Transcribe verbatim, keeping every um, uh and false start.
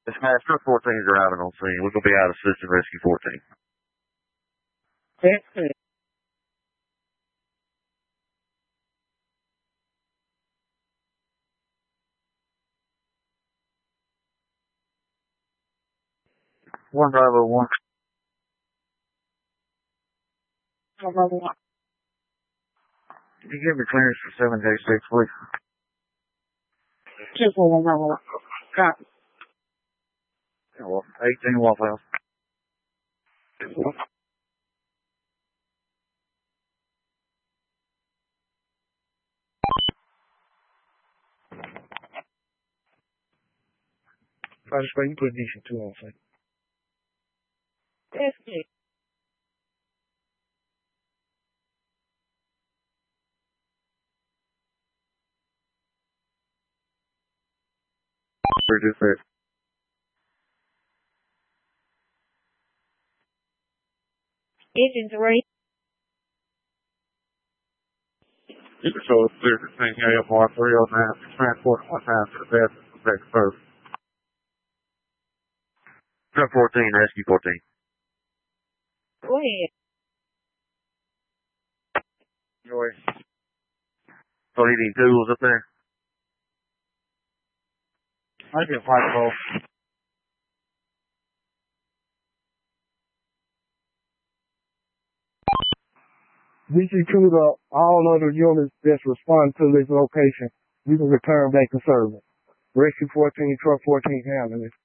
Dispatch, truck fourteen is arriving on scene. We're going to be out assisting rescue fourteen. Okay. One Bravo one. Bravo one. Can you give me clearance for seven J six, please? Two four one Bravo one. Copy. eighteen Waffle House. I just wait, you put Nisha two on thing. Yes, yes. Reduce it. Engine three. So it's clear for thing A F R three oh nine, transport one time for the best, best first. Truck fourteen, rescue fourteen. Go ahead. Joy. So you need tools up there? I get five twelve. We see two to all other units that's respond to this location. We can return back to service. Rescue fourteen, truck fourteen handling it.